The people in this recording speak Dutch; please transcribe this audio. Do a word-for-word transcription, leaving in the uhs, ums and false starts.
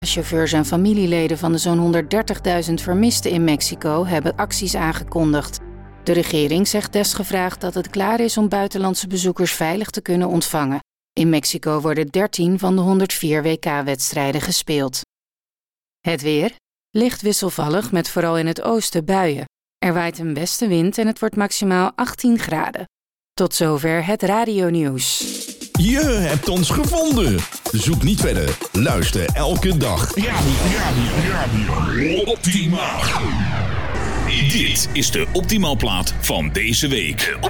Chauffeurs en familieleden van de zo'n honderddertigduizend vermisten in Mexico hebben acties aangekondigd. De regering zegt desgevraagd dat het klaar is om buitenlandse bezoekers veilig te kunnen ontvangen. In Mexico worden dertien van de honderdvier W K-wedstrijden gespeeld. Het weer? Licht wisselvallig met vooral in het oosten buien. Er waait een westenwind en het wordt maximaal achttien graden. Tot zover het radionieuws. Je hebt ons gevonden. Zoek niet verder. Luister elke dag. Radio, radio, radio. Optimaal. Dit is de Optimaalplaat van deze week.